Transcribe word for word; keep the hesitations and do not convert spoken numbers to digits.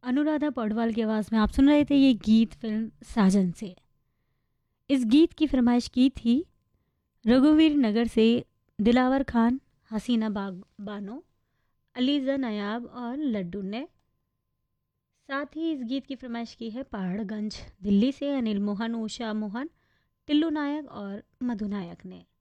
अनुराधा पौडवाल की आवाज़ में आप सुन रहे थे ये गीत फिल्म साजन से। इस गीत की फरमाइश की थी रघुवीर नगर से दिलावर खान, हसीना बाग बानो, अलीज़ा नायाब और लड्डू ने। साथ ही इस गीत की फरमाइश की है पहाड़गंज दिल्ली से अनिल मोहन, उषा मोहन, टिल्लू नायक और मधु नायक ने।